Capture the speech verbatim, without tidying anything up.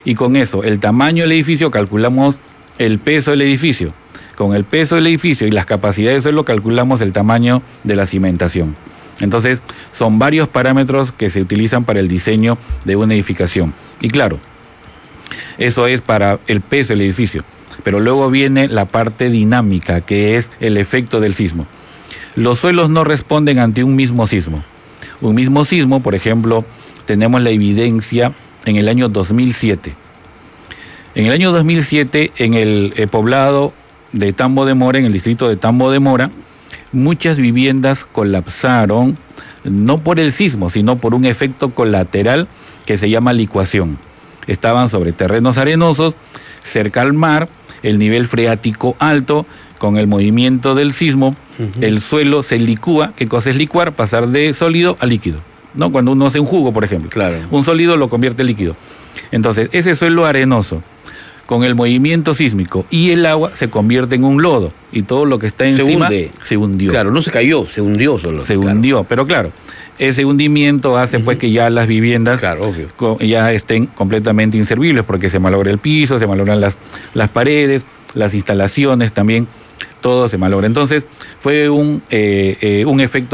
Y con eso, el tamaño del edificio, calculamos el peso del edificio. Con el peso del edificio y las capacidades de suelo, calculamos el tamaño de la cimentación. Entonces, son varios parámetros que se utilizan para el diseño de una edificación. Y claro, eso es para el peso del edificio. Pero luego viene la parte dinámica, que es el efecto del sismo. Los suelos no responden ante un mismo sismo. Un mismo sismo, por ejemplo, tenemos la evidencia en el año dos mil siete. En el año dos mil siete, en el eh, poblado de Tambo de Mora, en el distrito de Tambo de Mora, muchas viviendas colapsaron, no por el sismo, sino por un efecto colateral que se llama licuación. Estaban sobre terrenos arenosos, cerca al mar, el nivel freático alto, con el movimiento del sismo, uh-huh. el suelo se licúa. ¿Qué cosa es licuar? Pasar de sólido a líquido, ¿no? Cuando uno hace un jugo, por ejemplo, claro. un sólido lo convierte en líquido. Entonces, ese suelo arenoso, con el movimiento sísmico y el agua, se convierte en un lodo, y todo lo que está encima se, hunde. se hundió. Claro, no se cayó, se hundió solo. Se claro. hundió, pero claro, ese hundimiento hace uh-huh. pues que ya las viviendas claro, obvio. ya estén completamente inservibles, porque se malogra el piso, se malogran las, las paredes, las instalaciones también, todo se malogra. Entonces, fue un, eh, eh, un efecto